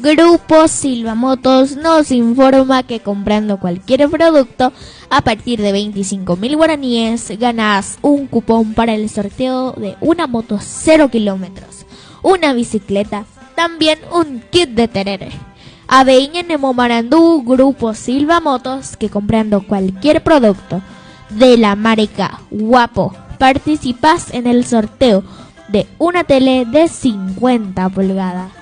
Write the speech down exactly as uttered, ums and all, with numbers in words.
Grupo Silva Motos nos informa que comprando cualquier producto a partir de veinticinco mil guaraníes ganas un cupón para el sorteo de una moto cero kilómetros, una bicicleta, también un kit de terere. Aveiña Nemo Marandú, Grupo Silva Motos, que comprando cualquier producto de la marca Guapo participas en el sorteo de una tele de cincuenta pulgadas.